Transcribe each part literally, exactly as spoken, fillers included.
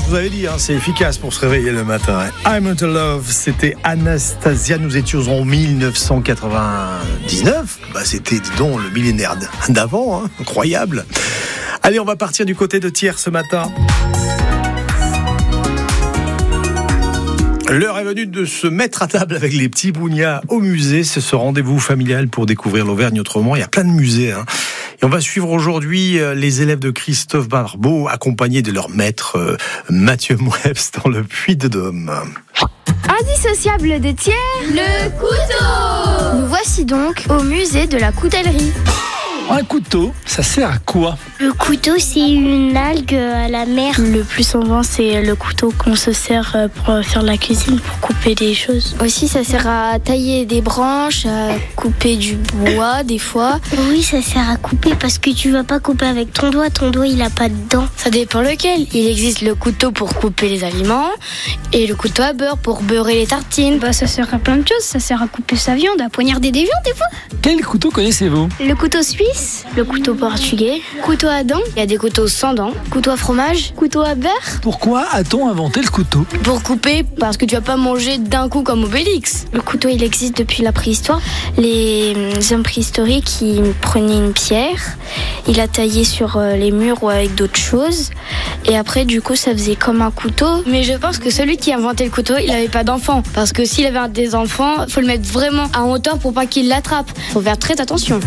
vous avais dit, hein, c'est efficace pour se réveiller le matin. Hein. I'm into love, c'était Anastasia. Nous étions en dix-neuf cent quatre-vingt-dix-neuf. Bah, c'était, dis donc, le millénaire d'avant. Hein. Incroyable. Allez, on va partir du côté de Thiers ce matin. L'heure est venue de se mettre à table avec les petits Bougnats au musée. C'est ce rendez-vous familial pour découvrir l'Auvergne autrement. Il y a plein de musées. Hein. Et on va suivre aujourd'hui les élèves de Christophe Barbeau, accompagnés de leur maître Mathieu Mouebs dans le Puy-de-Dôme. Indissociable de Thiers, le couteau. Nous voici donc au musée de la coutellerie. Un couteau, ça sert à quoi ? Le couteau, c'est une algue à la mer. Le plus souvent, c'est le couteau qu'on se sert pour faire la cuisine, pour couper des choses. Aussi, ça sert à tailler des branches, à couper du bois, des fois. Oui, ça sert à couper parce que tu vas pas couper avec ton doigt. Ton doigt, il a pas de dents. Ça dépend lequel. Il existe le couteau pour couper les aliments et le couteau à beurre pour beurrer les tartines. Bah, ça sert à plein de choses. Ça sert à couper sa viande, à poignarder des viandes, des fois. Quel couteau connaissez-vous ? Le couteau suisse, le couteau portugais, couteau à dents. Il y a des couteaux sans dents, couteau à fromage, couteau à beurre. Pourquoi a-t-on inventé le couteau ? Pour couper, parce que tu vas pas manger d'un coup comme Obélix. Le couteau, il existe depuis la préhistoire. Les hommes préhistoriques, ils prenaient une pierre, ils la taillaient sur les murs ou avec d'autres choses. Et après, du coup, ça faisait comme un couteau. Mais je pense que celui qui a inventé le couteau, il avait pas d'enfants. Parce que s'il avait des enfants, faut le mettre vraiment à hauteur pour pas qu'il l'attrape. Faut faire très attention.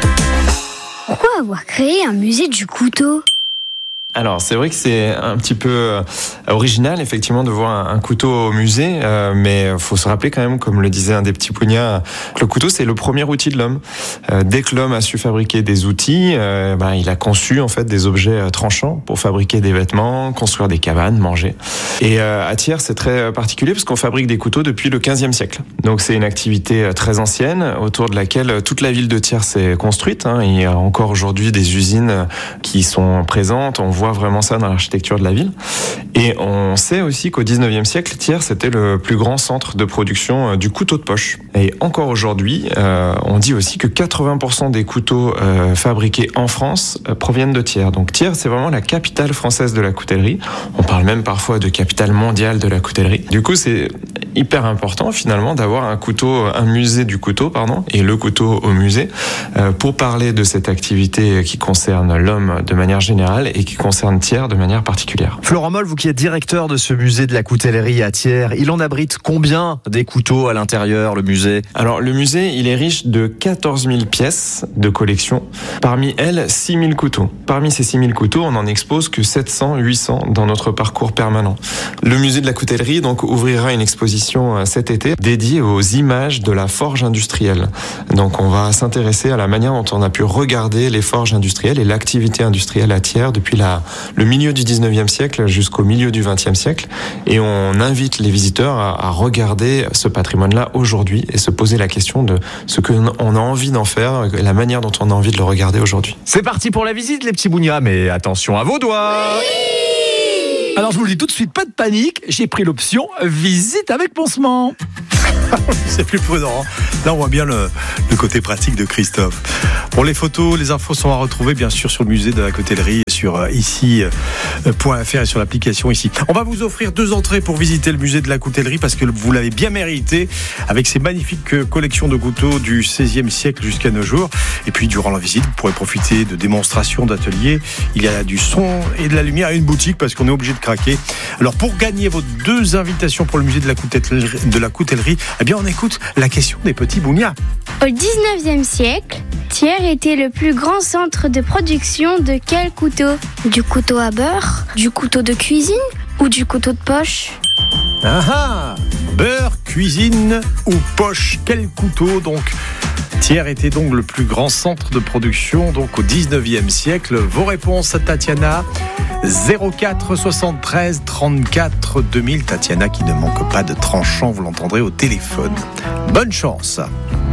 Pourquoi avoir créé un musée du couteau ? Alors, c'est vrai que c'est un petit peu euh, original, effectivement, de voir un, un couteau au musée, euh, mais il faut se rappeler quand même, comme le disait un des petits Bougnats, que le couteau, c'est le premier outil de l'homme. Euh, dès que l'homme a su fabriquer des outils, euh, ben, il a conçu, en fait, des objets euh, tranchants pour fabriquer des vêtements, construire des cabanes, manger. Et euh, à Thiers, c'est très particulier parce qu'on fabrique des couteaux depuis le quinzième siècle. Donc, c'est une activité très ancienne, autour de laquelle toute la ville de Thiers s'est construite. Hein. Il y a encore aujourd'hui des usines qui sont présentes. On voit vraiment ça dans l'architecture de la ville. Et on sait aussi qu'au dix-neuvième siècle, Thiers, c'était le plus grand centre de production du couteau de poche. Et encore aujourd'hui, euh, on dit aussi que quatre-vingts pour cent des couteaux euh, fabriqués en France euh, proviennent de Thiers. Donc Thiers, c'est vraiment la capitale française de la coutellerie. On parle même parfois de capitale mondiale de la coutellerie. Du coup, c'est hyper important finalement d'avoir un couteau, un musée du couteau, pardon, et le couteau au musée, euh, pour parler de cette activité qui concerne l'homme de manière générale et qui concerne Thiers de manière particulière. Florent Moll, vous qui êtes directeur de ce musée de la coutellerie à Thiers, il en abrite combien des couteaux à l'intérieur, le musée ? Alors le musée, il est riche de quatorze mille pièces de collection. Parmi elles, six mille couteaux. Parmi ces six mille couteaux, on n'en expose que sept cents, huit cents dans notre parcours permanent. Le musée de la coutellerie donc ouvrira une exposition cet été dédiée aux images de la forge industrielle. Donc on va s'intéresser à la manière dont on a pu regarder les forges industrielles et l'activité industrielle à Thiers depuis la le milieu du dix-neuvième siècle jusqu'au milieu du vingtième siècle. Et on invite les visiteurs à, à regarder ce patrimoine-là aujourd'hui et se poser la question de ce qu'on a envie d'en faire, la manière dont on a envie de le regarder aujourd'hui. C'est parti pour la visite, les petits Bougnats, mais attention à vos doigts. Oui. Alors je vous le dis tout de suite, pas de panique, j'ai pris l'option visite avec pansement. C'est plus prudent. Là, on voit bien le, le côté pratique de Christophe. Pour les photos, les infos sont à retrouver, bien sûr, sur le musée de la coutellerie, sur euh, ici point f r et sur l'application ici. On va vous offrir deux entrées pour visiter le musée de la coutellerie parce que vous l'avez bien mérité avec ces magnifiques collections de couteaux du seizième siècle jusqu'à nos jours. Et puis, durant la visite, vous pourrez profiter de démonstrations, d'ateliers. Il y a du son et de la lumière et une boutique parce qu'on est obligé de craquer. Alors, pour gagner vos deux invitations pour le musée de la coutellerie, de la coutellerie eh bien, on écoute la question des petits Bougnats. Au dix-neuvième siècle, Thiers était le plus grand centre de production de quel couteau ? Du couteau à beurre, du couteau de cuisine ou du couteau de poche ? Ah ah ! Beurre, cuisine ou poche ? Quel couteau donc ? Thiers était donc le plus grand centre de production donc au dix-neuvième siècle. Vos réponses à Tatiana, zéro quatre soixante-treize trente-quatre deux mille. Tatiana qui ne manque pas de tranchant, vous l'entendrez au téléphone. Bonne chance.